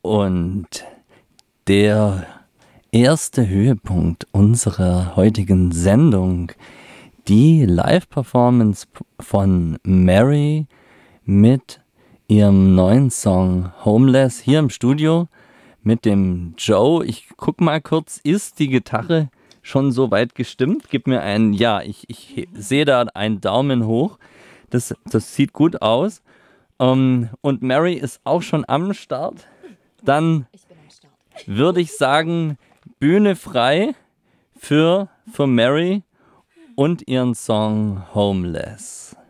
Und der erste Höhepunkt unserer heutigen Sendung, die Live-Performance von Mary mit ihrem neuen Song Homeless hier im Studio mit dem Joe. Ich guck mal kurz, ist die Gitarre schon so weit gestimmt? Gib mir einen, ja, ich sehe da einen Daumen hoch. Das sieht gut aus. Und Mary ist auch schon am Start. Dann würde ich sagen, Bühne frei für Mary und ihren Song Homeless.